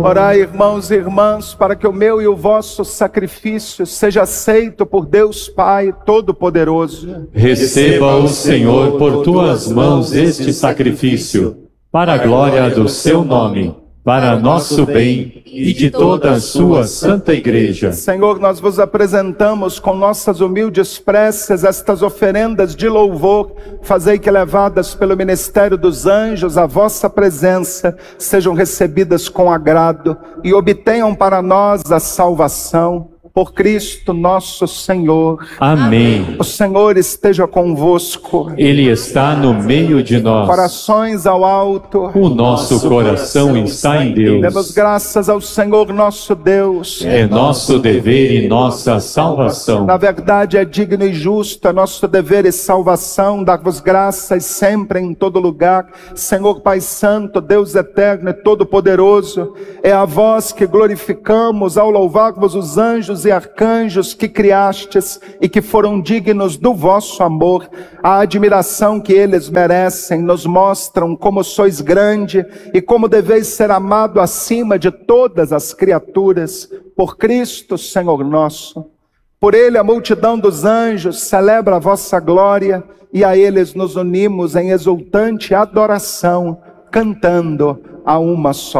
Orai, irmãos e irmãs, para que o meu e o vosso sacrifício seja aceito por Deus Pai Todo-Poderoso. Receba o Senhor por tuas mãos este sacrifício, para a glória do seu nome, para nosso bem e de toda a sua santa Igreja. Senhor, nós vos apresentamos com nossas humildes preces estas oferendas de louvor. Fazei que, levadas pelo ministério dos anjos à vossa presença, sejam recebidas com agrado e obtenham para nós a salvação. Por Cristo nosso Senhor. Amém. O Senhor esteja convosco. Ele está no meio de nós. Corações ao alto. O nosso coração está em Deus. Demos graças ao Senhor nosso Deus. É nosso dever e nossa salvação. Na verdade é digno e justo, é nosso dever e salvação dar-vos graças sempre em todo lugar. Senhor Pai Santo, Deus eterno e todo-poderoso, é a vós que glorificamos ao louvar-vos os anjos e arcanjos que criastes e que foram dignos do vosso amor. A admiração que eles merecem nos mostram como sois grande e como deveis ser amado acima de todas as criaturas. Por Cristo, Senhor nosso. Por Ele a multidão dos anjos celebra a vossa glória e a eles nos unimos em exultante adoração, cantando a uma só